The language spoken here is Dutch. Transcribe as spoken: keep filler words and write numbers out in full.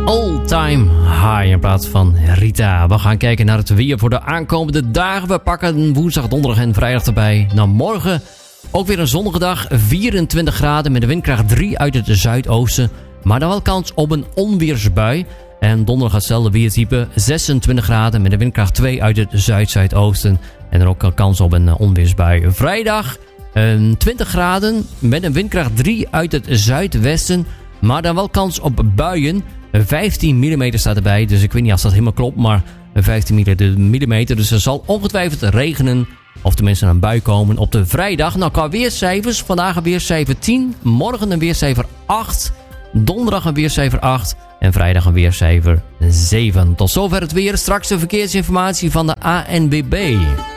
All Time High in plaats van Rita. We gaan kijken naar het weer voor de aankomende dagen. We pakken woensdag, donderdag en vrijdag erbij. Nou, morgen ook weer een zonnige dag. vierentwintig graden met de windkracht drie uit het zuidoosten. Maar dan wel kans op een onweersbui. En donderdag hetzelfde weertype. zesentwintig graden met de windkracht twee uit het zuid-zuidoosten. En er ook een kans op een onweersbui. Vrijdag twintig graden met een windkracht drie uit het zuidwesten. Maar dan wel kans op buien. vijftien millimeter staat erbij. Dus ik weet niet of dat helemaal klopt. Maar vijftien millimeter. Dus er zal ongetwijfeld regenen. Of tenminste een bui komen op de vrijdag. Nou, qua weercijfers. Vandaag een weercijfer tien. Morgen een weercijfer acht. Donderdag een weercijfer acht. En vrijdag een weercijfer zeven. Tot zover het weer. Straks de verkeersinformatie van de A N W B.